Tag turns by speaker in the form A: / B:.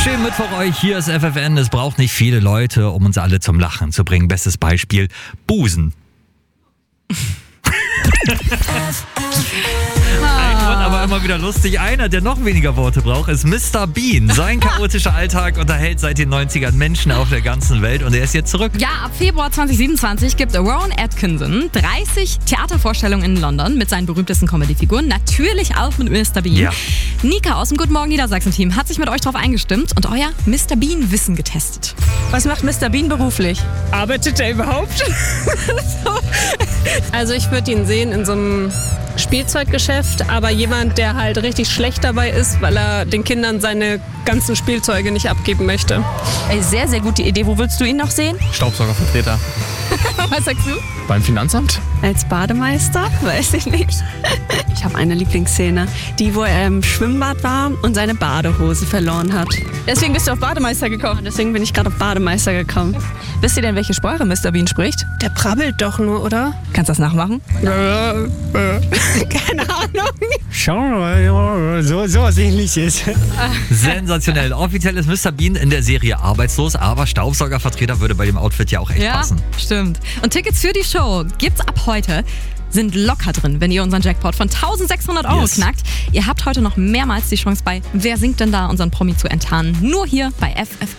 A: Schönen Mittwoch euch, hier ist FFN. Es braucht nicht viele Leute, um uns alle zum Lachen zu bringen. Bestes Beispiel, Busen. Aber immer wieder lustig. Einer, der noch weniger Worte braucht, ist Mr. Bean. Sein chaotischer Alltag unterhält seit den 90ern Menschen auf der ganzen Welt und er ist jetzt zurück.
B: Ja, ab Februar 2027 gibt Rowan Atkinson 30 Theatervorstellungen in London mit seinen berühmtesten Comedy-Figuren. Natürlich auch mit Mr. Bean. Ja. Nika aus dem Guten Morgen Niedersachsen-Team hat sich mit euch drauf eingestimmt und euer Mr. Bean-Wissen getestet.
C: Was macht Mr. Bean beruflich?
D: Arbeitet er überhaupt? Also ich würde ihn sehen in so einem Spielzeuggeschäft, aber jemand, der halt richtig schlecht dabei ist, weil er den Kindern seine ganzen Spielzeuge nicht abgeben möchte.
C: Ey, sehr, sehr gute Idee. Wo willst du ihn noch sehen?
E: Staubsaugervertreter.
B: Was sagst du?
E: Beim Finanzamt?
F: Als Bademeister? Weiß ich nicht. Ich habe eine Lieblingsszene, die, wo er im Schwimmbad war und seine Badehose verloren hat.
C: Deswegen bist du auf Bademeister gekommen.
F: Deswegen bin ich gerade auf Bademeister gekommen.
C: Wisst ihr denn, welche Sprache Mr. Bean spricht?
D: Der brabbelt doch nur, oder?
C: Kannst du das nachmachen?
D: Keine Ahnung.
G: Schau, sowas ähnliches.
A: Sensationell. Offiziell ist Mr. Bean in der Serie arbeitslos, aber Staubsaugervertreter würde bei dem Outfit ja auch echt passen.
B: Stimmt. Und Tickets für die Show gibt's ab heute. Sind locker drin, wenn ihr unseren Jackpot von 1.600 € knackt. Ihr habt heute noch mehrmals die Chance bei Wer singt denn da, unseren Promi zu enttarnen. Nur hier bei FFN.